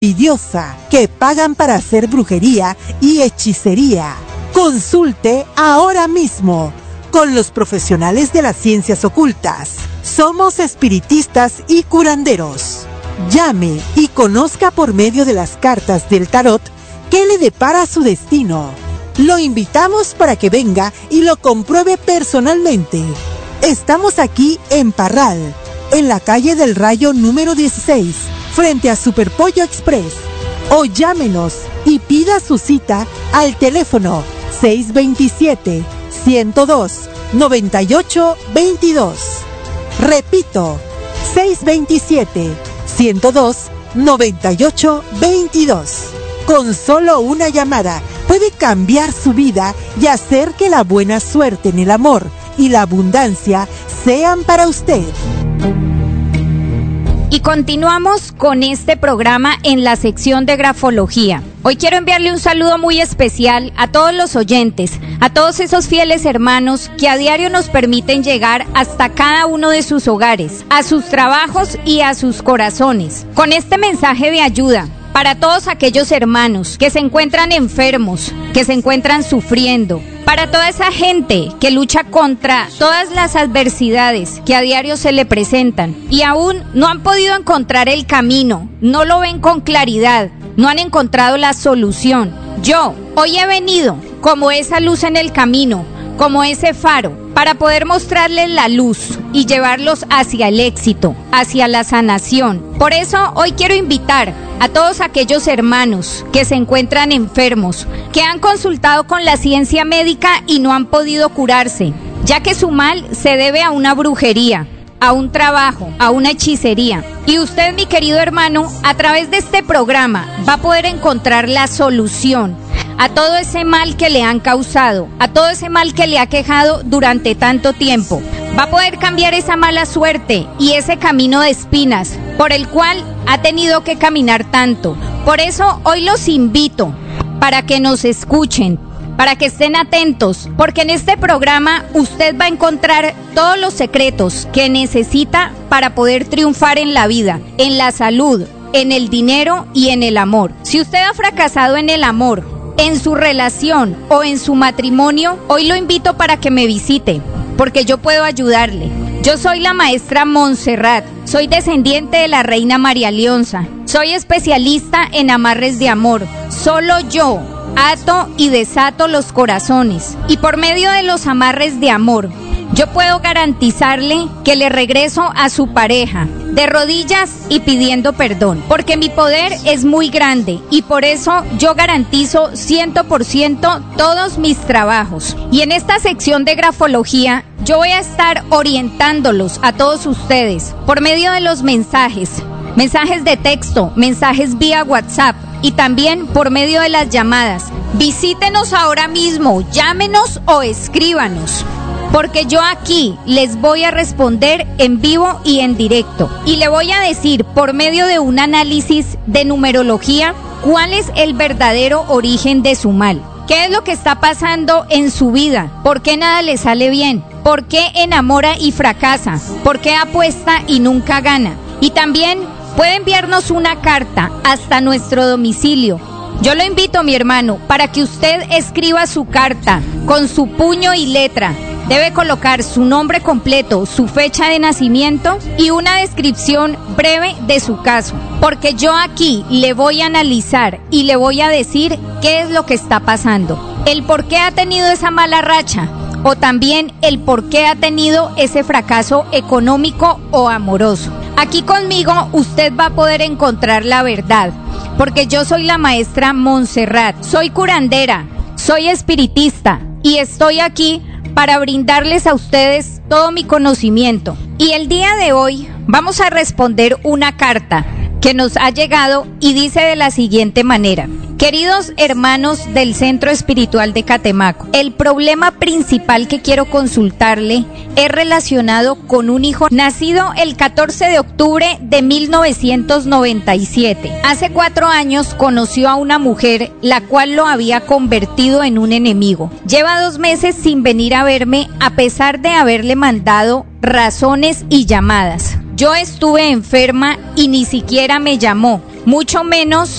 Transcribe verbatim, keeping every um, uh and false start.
envidiosa que pagan para hacer brujería y hechicería. Consulte ahora mismo con los profesionales de las ciencias ocultas. Somos espiritistas y curanderos. Llame y conozca por medio de las cartas del tarot qué le depara su destino. Lo invitamos para que venga y lo compruebe personalmente. Estamos aquí en Parral, en la calle del Rayo número dieciséis, frente a Superpollo Express. O llámenos y pida su cita al teléfono seis dos siete, uno cero dos, nueve ocho dos dos. Repito, seis dos siete, uno cero dos, nueve ocho dos dos. Con solo una llamada puede cambiar su vida y hacer que la buena suerte en el amor y la abundancia sean para usted. Y continuamos con este programa en la sección de grafología. Hoy quiero enviarle un saludo muy especial a todos los oyentes, a todos esos fieles hermanos que a diario nos permiten llegar hasta cada uno de sus hogares, a sus trabajos y a sus corazones, con este mensaje de ayuda para todos aquellos hermanos que se encuentran enfermos, que se encuentran sufriendo, para toda esa gente que lucha contra todas las adversidades que a diario se le presentan y aún no han podido encontrar el camino, no lo ven con claridad, no han encontrado la solución. Yo hoy he venido como esa luz en el camino, como ese faro, para poder mostrarles la luz y llevarlos hacia el éxito, hacia la sanación. Por eso hoy quiero invitar a todos aquellos hermanos que se encuentran enfermos, que han consultado con la ciencia médica y no han podido curarse, ya que su mal se debe a una brujería, a un trabajo, a una hechicería. Y usted, mi querido hermano, a través de este programa va a poder encontrar la solución a todo ese mal que le han causado, a todo ese mal que le ha quejado durante tanto tiempo. Va a poder cambiar esa mala suerte y ese camino de espinas por el cual ha tenido que caminar tanto. Por eso hoy los invito para que nos escuchen, para que estén atentos, porque en este programa usted va a encontrar todos los secretos que necesita para poder triunfar en la vida, en la salud, en el dinero y en el amor. Si usted ha fracasado en el amor, en su relación o en su matrimonio, hoy lo invito para que me visite, porque yo puedo ayudarle. Yo soy la maestra Montserrat, soy descendiente de la reina María Leonza, soy especialista en amarres de amor. Solo yo ato y desato los corazones, y por medio de los amarres de amor, yo puedo garantizarle que le regreso a su pareja, de rodillas y pidiendo perdón, porque mi poder es muy grande y por eso yo garantizo cien por ciento todos mis trabajos. Y en esta sección de grafología, yo voy a estar orientándolos a todos ustedes por medio de los mensajes, mensajes de texto, mensajes vía WhatsApp y también por medio de las llamadas. Visítenos ahora mismo, llámenos o escríbanos, porque yo aquí les voy a responder en vivo y en directo. Y le voy a decir por medio de un análisis de numerología cuál es el verdadero origen de su mal. ¿Qué es lo que está pasando en su vida? ¿Por qué nada le sale bien? ¿Por qué enamora y fracasa? ¿Por qué apuesta y nunca gana? Y también puede enviarnos una carta hasta nuestro domicilio. Yo lo invito, mi hermano, para que usted escriba su carta con su puño y letra. Debe colocar su nombre completo, su fecha de nacimiento y una descripción breve de su caso, porque yo aquí le voy a analizar y le voy a decir qué es lo que está pasando, el por qué ha tenido esa mala racha o también el por qué ha tenido ese fracaso económico o amoroso. Aquí conmigo usted va a poder encontrar la verdad, porque yo soy la maestra Montserrat, soy curandera, soy espiritista y estoy aquí para brindarles a ustedes todo mi conocimiento. Y el día de hoy vamos a responder una carta que nos ha llegado y dice de la siguiente manera: queridos hermanos del Centro Espiritual de Catemaco, el problema principal que quiero consultarle es relacionado con un hijo nacido el catorce de octubre de mil novecientos noventa y siete. Hace cuatro años conoció a una mujer la cual lo había convertido en un enemigo. Lleva dos meses sin venir a verme a pesar de haberle mandado razones y llamadas. Yo estuve enferma y ni siquiera me llamó, mucho menos